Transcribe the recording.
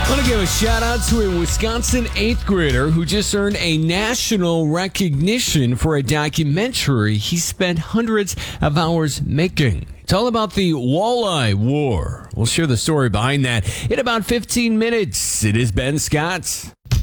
I want to give a shout out to a Wisconsin 8th grader who just earned a national recognition for a documentary he spent hundreds of hours making. It's all about the Walleye War. We'll share the story behind that in about 15 minutes. It is Ben Scott.